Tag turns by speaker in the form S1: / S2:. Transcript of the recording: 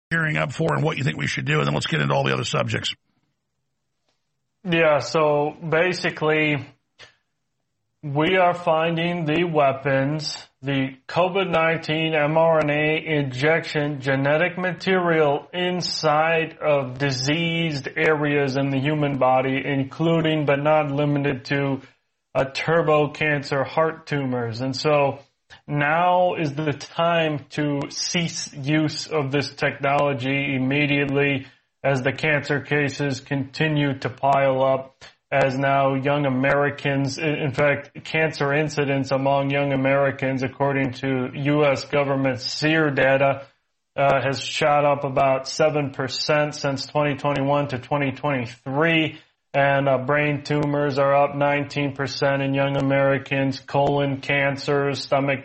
S1: gearing up for and what you think we should do, and then let's get into all the other subjects.
S2: Yeah, so basically, we are finding the weapons, the COVID-19 mRNA injection genetic material inside of diseased areas in the human body, including but not limited to turbo cancer, heart tumors. And so now is the time to cease use of this technology immediately as the cancer cases continue to pile up, as now young Americans, in fact, cancer incidence among young Americans, according to U.S. government SEER data, has shot up about 7% since 2021 to 2023. And brain tumors are up 19% in young Americans, colon cancers, stomach